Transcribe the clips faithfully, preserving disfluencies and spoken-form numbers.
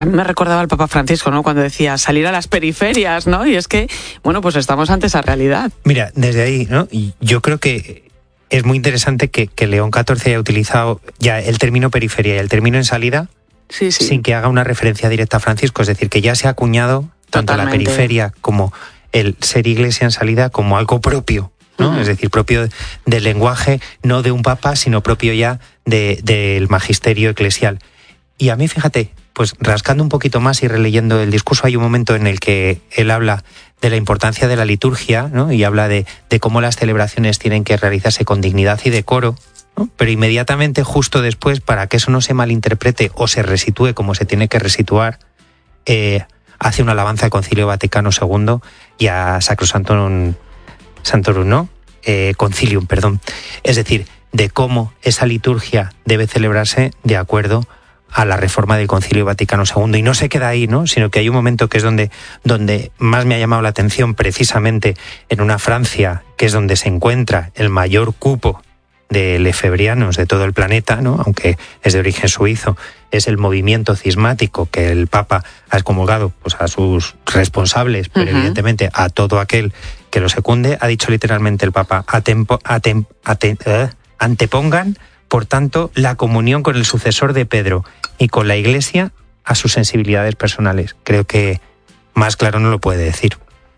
A mí me recordaba el Papa Francisco, ¿no? Cuando decía salir a las periferias, ¿no? Y es que, bueno, pues estamos ante esa realidad. Mira, desde ahí, ¿no? Yo creo que es muy interesante que, que León catorce haya utilizado ya el término periferia y el término en salida sí, sí. sin que haga una referencia directa a Francisco. Es decir, que ya se ha acuñado tanto Totalmente. La periferia como el ser iglesia en salida como algo propio, ¿no? Uh-huh. Es decir, propio del lenguaje, no de un papa, sino propio ya de, del magisterio eclesial. Y a mí, fíjate, pues rascando un poquito más y releyendo el discurso, hay un momento en el que él habla de la importancia de la liturgia, ¿no? Y habla de, de cómo las celebraciones tienen que realizarse con dignidad y decoro, ¿no? Pero inmediatamente, justo después, para que eso no se malinterprete o se resitúe como se tiene que resituar, eh, hace una alabanza al Concilio Vaticano segundo y a Sacrosanctum Sanctorum, ¿no? Eh, Concilium, perdón. Es decir, de cómo esa liturgia debe celebrarse de acuerdo a la reforma del Concilio Vaticano segundo. Y no se queda ahí, ¿no? Sino que hay un momento que es donde, donde más me ha llamado la atención, precisamente en una Francia, que es donde se encuentra el mayor cupo de lefebrianos de todo el planeta, ¿no? Aunque es de origen suizo, es el movimiento cismático que el Papa ha excomulgado, pues, a sus responsables, pero uh-huh. evidentemente a todo aquel que lo secunde. Ha dicho literalmente el Papa, atempo, atem, atem, uh, antepongan, por tanto, la comunión con el sucesor de Pedro y con la Iglesia a sus sensibilidades personales. Creo que más claro no lo puede decir.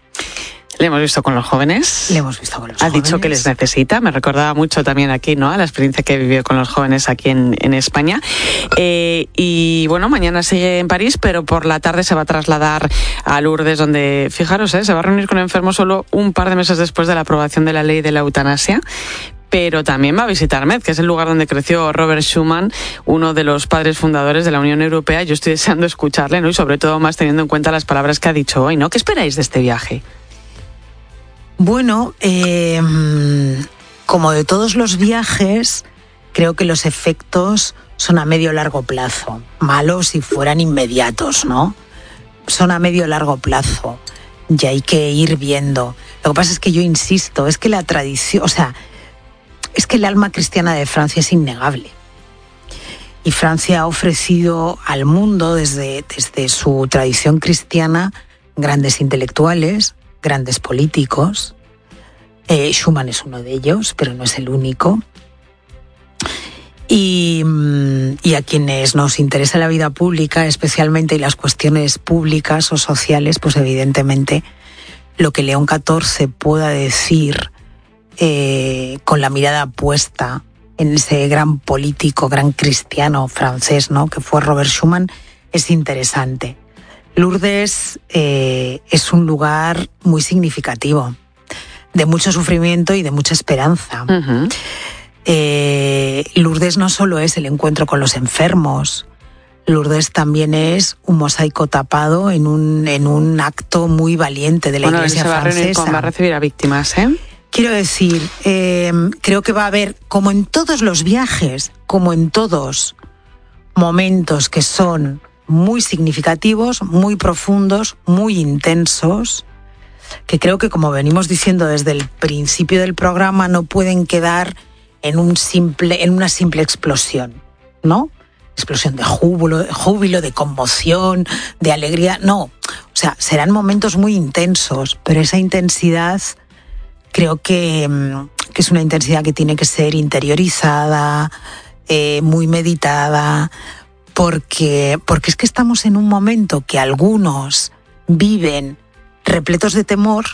Le hemos visto con los jóvenes. Le hemos visto con los ha jóvenes. Ha dicho que les necesita. Me recordaba mucho también aquí, ¿no? A la experiencia que vivió con los jóvenes aquí en, en España. Eh, y bueno, mañana sigue en París, pero por la tarde se va a trasladar a Lourdes, donde, fijaros, ¿eh? se va a reunir con enfermos solo un par de meses después de la aprobación de la ley de la eutanasia. Pero también va a visitar Metz, que es el lugar donde creció Robert Schuman, uno de los padres fundadores de la Unión Europea. Yo estoy deseando escucharle, ¿no? Y sobre todo más teniendo en cuenta las palabras que ha dicho hoy, ¿no? ¿Qué esperáis de este viaje? Bueno, eh, como de todos los viajes, creo que los efectos son a medio largo plazo. Malos si fueran inmediatos, ¿no? Son a medio largo plazo y hay que ir viendo. Lo que pasa es que yo insisto, es que la tradición, o sea, es que el alma cristiana de Francia es innegable. Y Francia ha ofrecido al mundo, desde, desde su tradición cristiana, grandes intelectuales, grandes políticos. Eh, Schuman es uno de ellos, pero no es el único. Y, y a quienes nos interesa la vida pública, especialmente, y las cuestiones públicas o sociales, pues evidentemente lo que León catorce pueda decir eh, con la mirada puesta en ese gran político, gran cristiano francés, ¿no?, que fue Robert Schuman, es interesante. Lourdes eh, es un lugar muy significativo, de mucho sufrimiento y de mucha esperanza. Uh-huh. Eh, Lourdes no solo es el encuentro con los enfermos, Lourdes también es un mosaico tapado en un, en un acto muy valiente de la bueno, Iglesia se va francesa. A reunir con, va a recibir a víctimas, ¿eh? Quiero decir, eh, creo que va a haber, como en todos los viajes, como en todos, momentos que son muy significativos, muy profundos, muy intensos, que creo que, como venimos diciendo desde el principio del programa, no pueden quedar en un simple, en una simple explosión, ¿no? Explosión de júbilo, de júbilo, de conmoción, de alegría. No, o sea, serán momentos muy intensos, pero esa intensidad creo que, que es una intensidad que tiene que ser interiorizada, eh, muy meditada, porque, porque es que estamos en un momento que algunos viven repletos de temor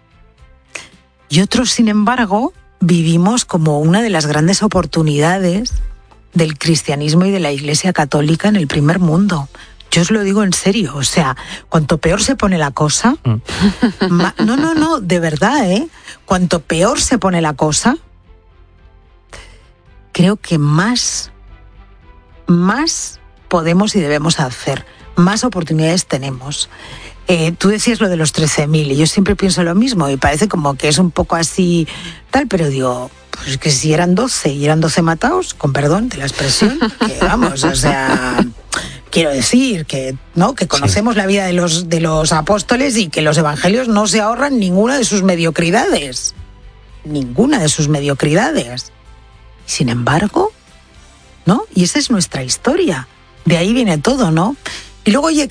y otros, sin embargo, vivimos como una de las grandes oportunidades del cristianismo y de la Iglesia Católica en el primer mundo. Yo os lo digo en serio, o sea, cuanto peor se pone la cosa, mm. ma, no, no, no, de verdad, ¿eh? Cuanto peor se pone la cosa, creo que más, más podemos y debemos hacer, más oportunidades tenemos. Eh, tú decías lo de los trece mil y yo siempre pienso lo mismo y parece como que es un poco así tal, pero digo, pues que si eran doce y eran doce matados, con perdón de la expresión, que vamos, o sea, quiero decir que no, que conocemos sí. la vida de los, de los apóstoles y que los evangelios no se ahorran ninguna de sus mediocridades, ninguna de sus mediocridades. Sin embargo, ¿no? Y esa es nuestra historia, de ahí viene todo, ¿no? Y luego, oye,